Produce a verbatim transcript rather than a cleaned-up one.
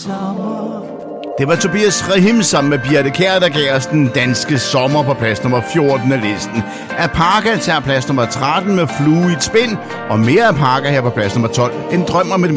sommer. Det var Tobias Rahim sammen med Birthe Kjær, der gav os den danske sommer på plads nummer fjorten af listen. Apaka tager plads nummer tretten med Flue i et spind, og mere Apaka her på plads nummer tolv. En drøm om et